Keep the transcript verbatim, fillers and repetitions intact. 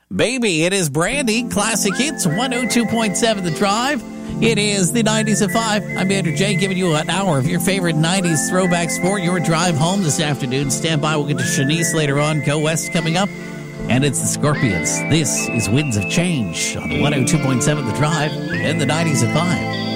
Baby, it is Brandy. Classic Hits, one oh two point seven The Drive. It is the nineties at five. I'm Andrew J, giving you an hour of your favorite nineties throwbacks for your drive home this afternoon. Stand by. We'll get to Shanice later on. Go West coming up. And it's the Scorpions. This is Winds of Change on one oh two point seven The Drive and the nineties at five.